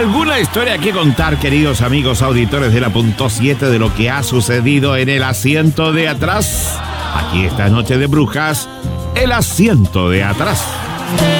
alguna historia que contar, queridos amigos auditores de la Punto 7, de lo que ha sucedido en el asiento de atrás. Aquí esta noche de brujas, el asiento de atrás.